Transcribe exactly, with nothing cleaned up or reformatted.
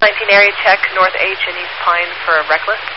nineteen area check, North H and East Pine for a reckless.